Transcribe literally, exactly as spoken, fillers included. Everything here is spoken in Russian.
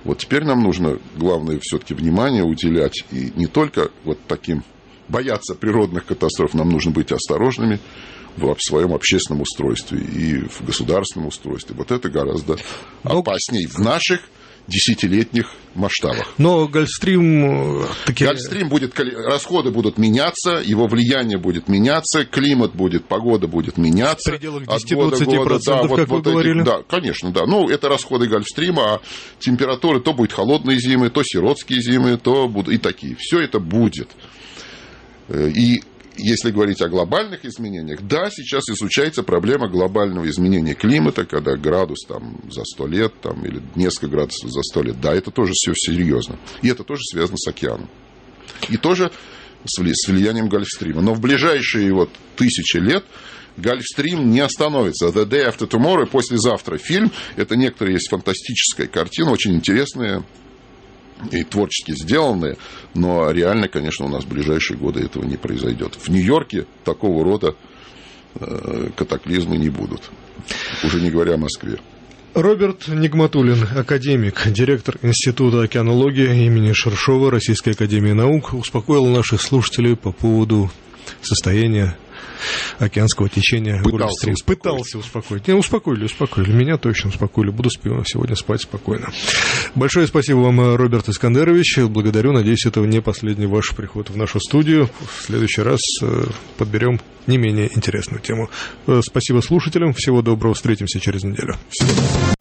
Вот теперь нам нужно, главное, все-таки внимание уделять и не только вот таким, бояться природных катастроф, нам нужно быть осторожными в своем общественном устройстве и в государственном устройстве. Вот это гораздо Но... опаснее в наших десятилетних масштабах. Но Гольфстрим... Таки... Гольфстрим будет... Расходы будут меняться, его влияние будет меняться, климат будет, погода будет меняться. В пределах десять-двадцать процентов, да, как вот, вы вот говорили. Эти, да, конечно, да. Ну, это расходы Гольфстрима, а температуры то будет холодные зимы, то сиротские зимы, то будут и такие. Все это будет. И если говорить о глобальных изменениях, да, сейчас изучается проблема глобального изменения климата, когда градус там, за сто лет там, или несколько градусов за сто лет. Да, это тоже все серьезно. И это тоже связано с океаном. И тоже с влиянием Гольфстрима. Но в ближайшие вот, тысячи лет Гольфстрим не остановится. The Day After Tomorrow, послезавтра фильм. Это некоторые есть фантастическая картина, очень интересная и творчески сделанные, но реально, конечно, у нас в ближайшие годы этого не произойдет. В Нью-Йорке такого рода катаклизмы не будут, уже не говоря о Москве. Роберт Нигматуллин, академик, директор Института океанологии имени Шершова Российской академии наук, успокоил наших слушателей по поводу состояния океанского течения. Пытался успокоить. Пытался успокоить. Не, успокоили, успокоили. Меня точно успокоили. Буду сегодня спать спокойно. Большое спасибо вам, Роберт Искандерович. Благодарю. Надеюсь, это не последний ваш приход в нашу студию. В следующий раз подберем не менее интересную тему. Спасибо слушателям. Всего доброго. Встретимся через неделю. Всего доброго.